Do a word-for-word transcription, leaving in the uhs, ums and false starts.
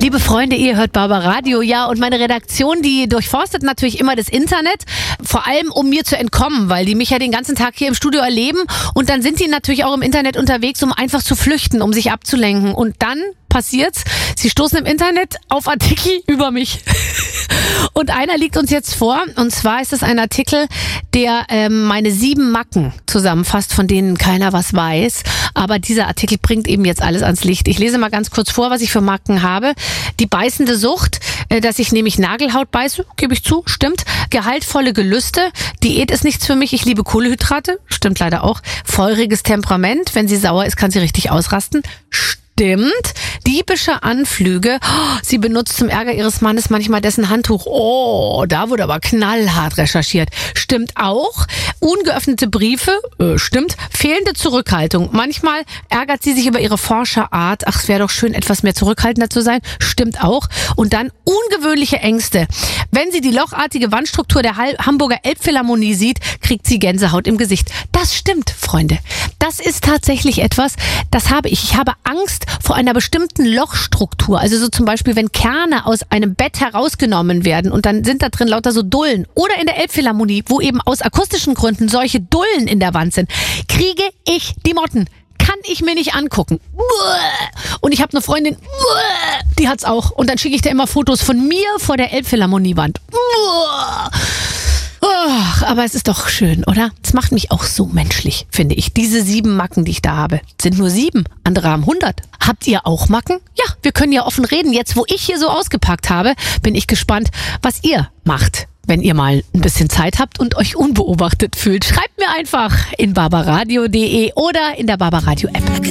Liebe Freunde, ihr hört Barbaradio, ja, und meine Redaktion, die durchforstet natürlich immer das Internet, vor allem um mir zu entkommen, weil die mich ja den ganzen Tag hier im Studio erleben und dann sind die natürlich auch im Internet unterwegs, um einfach zu flüchten, um sich abzulenken und dann passiert's, sie stoßen im Internet auf Artikel über mich. Und einer liegt uns jetzt vor, und zwar ist es ein Artikel, der ähm, meine sieben Macken zusammenfasst, von denen keiner was weiß. Aber dieser Artikel bringt eben jetzt alles ans Licht. Ich lese mal ganz kurz vor, was ich für Macken habe. Die beißende Sucht, äh, dass ich nämlich Nagelhaut beiße, gebe ich zu, stimmt. Gehaltvolle Gelüste, Diät ist nichts für mich, ich liebe Kohlenhydrate, stimmt leider auch. Feuriges Temperament, wenn sie sauer ist, kann sie richtig ausrasten, stimmt. Diebische Anflüge. Oh, sie benutzt zum Ärger ihres Mannes manchmal dessen Handtuch. Oh, da wurde aber knallhart recherchiert. Stimmt auch. Ungeöffnete Briefe. Äh, stimmt. Fehlende Zurückhaltung. Manchmal ärgert sie sich über ihre Forscherart. Ach, es wäre doch schön, etwas mehr zurückhaltender zu sein. Stimmt auch. Und dann ungewöhnliche Ängste. Wenn sie die lochartige Wandstruktur der Hamburger Elbphilharmonie sieht, kriegt sie Gänsehaut im Gesicht. Das stimmt, Freunde. Das ist tatsächlich etwas, das habe ich. Ich habe Angst vor einer bestimmten Lochstruktur. Also so zum Beispiel, wenn Kerne aus einem Bett herausgenommen werden und dann sind da drin lauter so Dullen. Oder in der Elbphilharmonie, wo eben aus akustischen Gründen solche Dullen in der Wand sind, kriege ich die Motten. Kann ich mir nicht angucken. Und ich habe eine Freundin, die hat's auch. Und dann schicke ich dir immer Fotos von mir vor der Elbphilharmoniewand. Oh, aber es ist doch schön, oder? Es macht mich auch so menschlich, finde ich. Diese sieben Macken, die ich da habe, sind nur sieben. Andere haben hundert. Habt ihr auch Macken? Ja, wir können ja offen reden. Jetzt, wo ich hier so ausgepackt habe, bin ich gespannt, was ihr macht, wenn ihr mal ein bisschen Zeit habt und euch unbeobachtet fühlt. Schreibt mir einfach in barbaradio punkt de oder in der Barbaradio App.